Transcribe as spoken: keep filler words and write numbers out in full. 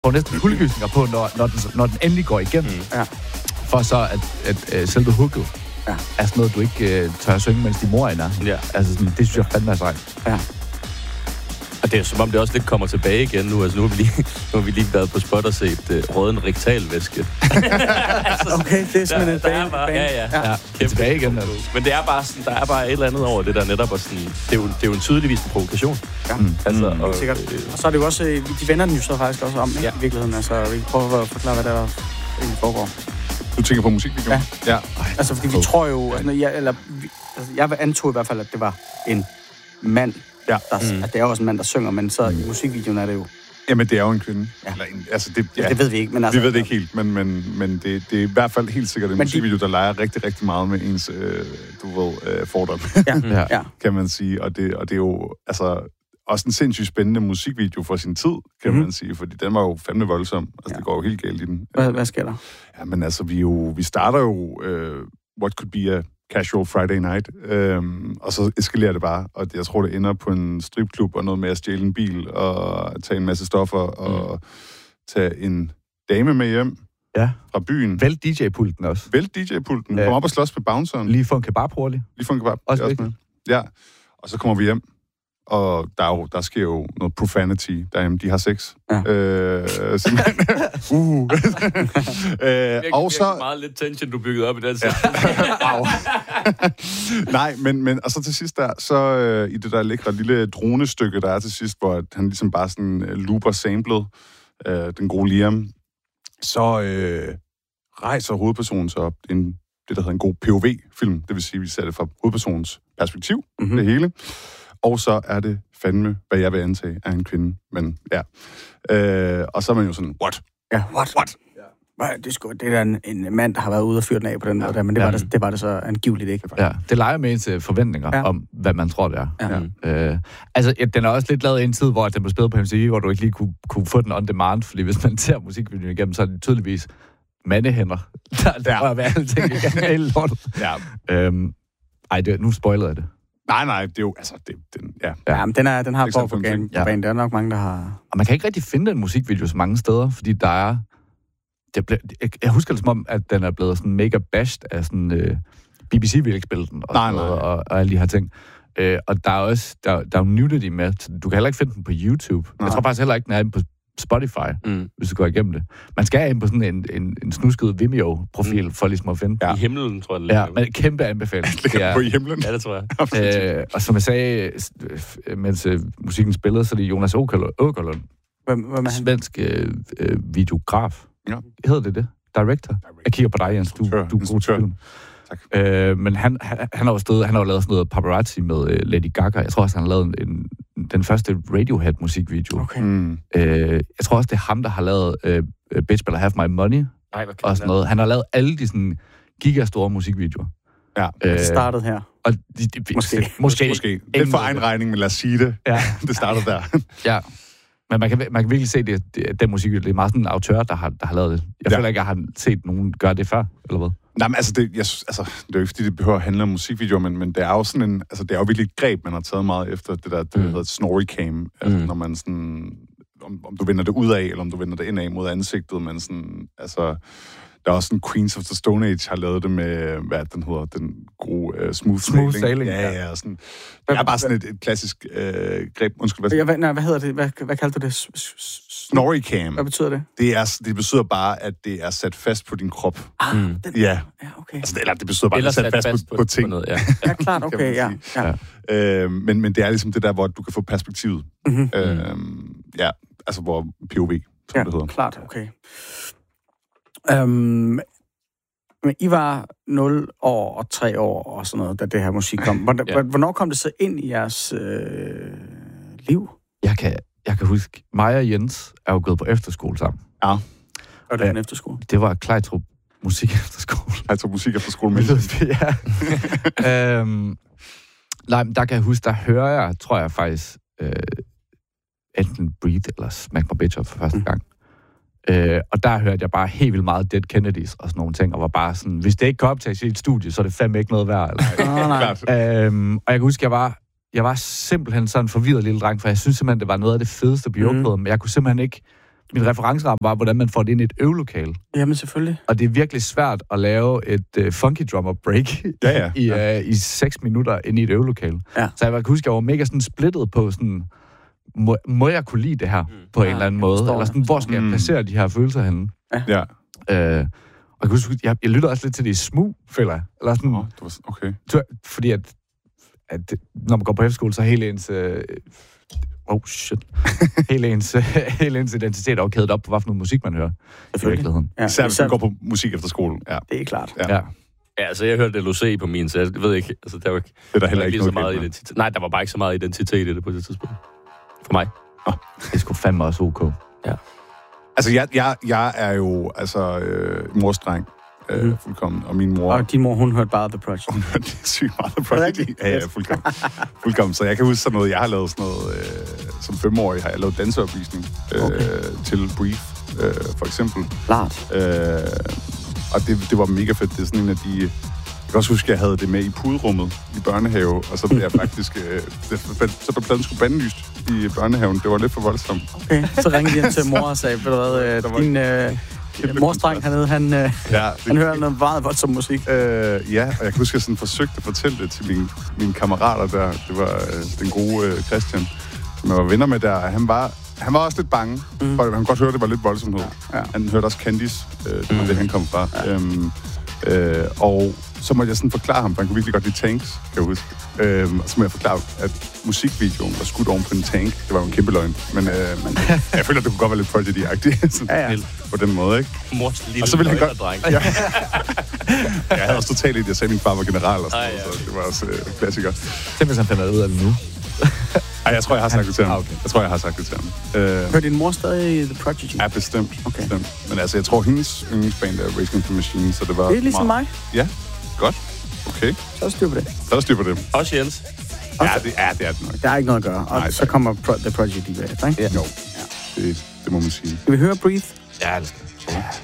får næsten kuldegysninger på, når, når, den, når den endelig går igennem. Mm. Ja. For så, at, at, at selve hooket ja. er sådan noget, du ikke uh, tør at synge, mens din mor er der. Ja. Altså, sådan, det synes jeg fandme er sejt. Ja. Og det er som om, det også lidt kommer tilbage igen nu. Altså, nu har vi lige, nu har vi lige været på spot og set uh, røden rektalvæske. altså, okay, det er simpelthen der, en der er bare, ja, ja. ja. ja. Det er tilbage igen. Altså. Men det er bare sådan, der er bare et eller andet over det der netop, og sådan, det er jo, det er jo en tydeligvis en provokation. Ja, mm. altså, mm. og, sikkert. Og så er det jo også, de vender den jo så faktisk også om, ikke? Ja. I virkeligheden. Altså, vi prøver at forklare, hvad der egentlig foregår. Du tænker på musikvideoen? Ja. ja. Altså, fordi vi tror jo, altså, jeg, eller, vi, altså, jeg antog i hvert fald, at det var en mand, ja. der, mm. at det er også en mand, der synger, men så mm. i musikvideoen er det jo... Jamen, det er jo en kvinde. Ja. Eller en, altså, det, ja. ja, det ved vi ikke, men altså... Vi ved det ikke helt, men, men, men det, det er i hvert fald helt sikkert en men musikvideo, der leger rigtig, rigtig meget med ens, øh, du ved, øh, fordom. Ja. ja. Kan man sige. Og det, og det er jo, altså... Også en sindssygt spændende musikvideo for sin tid, kan mm-hmm. man sige, fordi den var jo fandme voldsom. Altså, ja. det går jo helt galt i den. Hvad, hvad sker der? Ja, men altså, vi, jo, vi starter jo uh, what could be a casual Friday night, um, og så eskalerer det bare, og jeg tror, det ender på en stripklub og noget med at stjæle en bil og tage en masse stoffer og mm. tage en dame med hjem ja. fra byen. Vælt D J-pulten også. Vælt D J-pulten. Ja. Kom op og slås med bounceren. Lige for en kebab hurtigt. Lige for en kebab. Også, også med. Ja, og så kommer vi hjem. Og der, er jo, der sker jo noget profanity derhjemme. De har sex. Ja. Øh, uh. øh, og så... meget lidt tension, du byggede op i den ja. Nej, men, men og så til sidst der, så øh, i det der lækre lille dronestykke, der er til sidst, hvor han ligesom bare sådan øh, looper samlet, øh, den gode Liam, så øh, rejser hovedpersonen sig op. En, det, der hedder en god P O V-film. Det vil sige, at vi ser det fra hovedpersonens perspektiv, mm-hmm. det hele. Og så er det fandme, hvad jeg vil antage, er en kvinde. Men ja. Øh, og så er man jo sådan, what? Ja, what? What? Ja. Det er sgu, det er en, en mand, der har været ude og fyrt den af på den ja. måde der, men det, ja. var det, det var det så angiveligt ikke. Ja, det leger med ens forventninger ja. om, hvad man tror, det er. Ja. Øh, altså, ja, den er også lidt lavet i en tid, hvor den blev spillet på M T V, hvor du ikke lige kunne, kunne få den on demand, fordi hvis man ser musikvideoen igennem, så er det tydeligvis mandehænder, der, der ja. er alting igennem hele lortet. Ja. Øhm, ej, det, nu spoilede jeg det. Nej, nej, det er jo, altså, det, den, ja. Ja, men den, er, den har borg på banen. Ja. Der er nok mange, der har... Og man kan ikke rigtig finde den musikvideo så mange steder, fordi der er... Det ble, jeg husker det som om, at den er blevet sådan mega bashed af sådan uh, B B C-virkspillen og, nej, nej. og, og, og alle de her ting. Uh, og der er også... Der, der er jo nudity med. Du kan heller ikke finde den på YouTube. Nej. Jeg tror faktisk heller ikke, den er inde på Spotify, mm. hvis du går igennem det. Man skal ind på sådan en, en, en snusket Vimeo-profil, mm. for ligesom at finde. Ja. I himlen, tror jeg. Det ja, men kæmpe anbefaling. Det ligger på i himlen. Ja, det tror jeg. øh, og som jeg sagde, mens uh, musikken spillede, så er det Jonas Åkerlund. Hvem, hvem er han? Svensk øh, øh, videograf. Ja. Hedder det det? Director? Director. Jeg kigger på dig, Jens. Du, du er god til film. Øh, men han, han, han har jo stadig, han har jo lavet sådan noget paparazzi med øh, Lady Gaga. Jeg tror også, han har lavet en, den første Radiohead-musikvideo. Okay. Mm. Øh, jeg tror også, det er ham, der har lavet øh, Bitch Better Have My Money. Nej, og sådan noget. Han har lavet alle de sådan gigastore musikvideoer. Ja, øh, det startede her. Og de, de, måske. Måske. måske. Lidt for egen regning, men lad os sige det. Ja. Det startede der. Ja. Men man kan, man kan virkelig se, det, det den musik, det er meget sådan en autør, der har, der har lavet det. Jeg ja. føler ikke, jeg har set nogen gøre det før, eller hvad? Nej, men altså, det, jeg, altså, det er jo ikke, fordi det behøver at handle om musikvideoer, men, men det er jo sådan en, altså, det er jo virkelig et greb, man har taget meget efter det der, det mm. hedder snorri-cam, altså, mm. når man sådan, om, om du vender det ud af, eller om du vender det indad mod ansigtet, men sådan, altså, der er også sådan Queens of the Stone Age har lavet det med, hvad den hedder, den gode uh, smooth, smooth sailing. sailing. Ja, ja, sådan. Det er bare sådan et, et klassisk uh, greb. Undskyld, hvad, ja, hvad, nej, hvad hedder det? Hvad, hvad kaldte du det? Snorri-cam. Hvad betyder det? Det, er, det betyder bare, at det er sat fast på din krop. Ah, mm. den, ja. Ja, okay. Altså, eller det betyder bare, at det er sat fast, fast på, på ting. På noget, ja. Ja, klart, okay, ja. ja. Øh, men, men det er ligesom det der, hvor du kan få perspektivet. Mm-hmm. Øh, ja, altså hvor P O V, som ja, det hedder. Klart, okay. Um, men I var nul år og tre år og sådan noget, da det her musik kom. Hvornår, hvornår kom det så ind i jeres øh, liv? Jeg kan, jeg kan huske, mig og Jens er jo gået på efterskole sammen. Ja. Og det var en efterskole? Det var Klejtrup Musik Efterskole. Klejtrup Musik Efterskole med. Ja. øhm, nej, men der kan jeg huske, der hører jeg, tror jeg faktisk, øh, enten Breathe eller Smack My Bitch Up for første gang. Øh, og der hørte jeg bare helt vildt meget Dead Kennedys og sådan nogle ting, og var bare sådan, hvis det ikke kan optages i et studie, så er det fandme ikke noget værd. Eller, oh, nej. øhm, og jeg kan huske, jeg var, jeg var simpelthen sådan en forvirret lille dreng, for jeg synes simpelthen, det var noget af det fedeste på jordkloden, mm. men jeg kunne simpelthen ikke min referenceramme var, hvordan man får det ind i et øvelokale. Jamen, selvfølgelig. Og det er virkelig svært at lave et uh, funky drummer break Ja, ja. i, ja. uh, i seks minutter ind i et øvelokale. Ja. Så jeg kan huske, at jeg var mega sådan splittet på sådan, må, må jeg kunne lide det her mm. på ja, en eller anden måde? forstår, Eller sådan, hvor skal jeg placere mm. de her følelser henne? Ja. Uh, og jeg, kan huske, jeg, jeg lytter også lidt til det i smug, føler jeg. Eller sådan, Oh, det var, okay. fordi at, at når man går på efterskole, så er hele ens... Uh, oh shit. hele, ens, hele ens identitet er jo kædet op på, hvad for noget musik man hører. I virkeligheden. Ja, Især hvis man går på musik efter skolen. Ja. Det er klart. Ja. Ja. Ja, altså jeg hørte L O C på min, så jeg ved ikke, altså der var ikke, Det er der heller ikke lige så noget meget galt med. identitet. Nej, der var bare ikke så meget identitet i det på det tidspunkt. For mig. Det er sgu fandme også ok. Ja. Altså, jeg, jeg, jeg er jo altså øh, morsdreng. Øh, Mhm. fuldkommen. Og min mor... Og din mor, hun hørte bare The Project. Hun hørte sygt meget The Project. Rigtigt? Ja, ja, fuldkommen. fuldkommen. Så jeg kan huske sådan noget, jeg har lavet sådan noget, øh, som femårig har jeg lavet danseopvisning øh, Okay. til Brief, øh, for eksempel. Klart. Øh, og det, det var mega fedt. Det er sådan en af de... Jeg kan også huske, at jeg havde det med i puderummet i børnehave, og så blev jeg faktisk... Øh, det, så blev pladen sgu bandlyst i børnehaven. Det var lidt for voldsomt. Okay. Så ringede de ind til mor og sagde, ved du hvad, øh, var- din øh, morstreng hernede, han, øh, Ja, han hører noget meget voldsom musik. Øh, ja, og jeg kan huske, at jeg sådan forsøgte at fortælle det til mine, mine kammerater der. Det var øh, den gode øh, Christian, som jeg var venner med der. Han var, han var også lidt bange, mm. for han kunne godt høre, at det var lidt voldsomhed. Ja. Han hørte også Candice, øh, det var mm. det, han kom fra. Ja. Øhm, øh, og så måtte jeg sådan forklare ham, for han kunne virkelig godt lide tanks, kan jeg huske. Øhm, og så må jeg forklare, at musikvideoen var skudt oven på en tank. Det var jo en kæmpe løgn. Men, øh, men jeg føler, at det kunne godt være lidt Prodigy-agtigt. Ja, ja. På den måde, ikke? Mors lille Og så ville han godt- dreng. Ja. Jeg havde også totalt i det. Jeg sagde, at min far var general og sådan Ej, noget, ja. så det var også øh, klassiker. Tænk, hvis han finder ud af det nu. Ej, jeg tror, jeg har sagt det til ham. Ah, okay. Jeg tror, jeg har sagt det til ham. Øh, Hører din mor stadig The Prodigy? ja, bestemt. Okay. bestemt. Men altså, jeg tror, hendes yndlingsband er Rage Against the Machine, så det var Det er ligesom mig. Ja, godt. Okay, Så er styr på det. så er der styr på det. Også Jens. Ja, det er det, er det nok. Der er ikke noget at gøre. Og Nej, så tak. kommer Pro- The Prodigy lige bagefter, ikke? Jo, det, det må man sige. Skal vi høre Breathe? Ja, det skal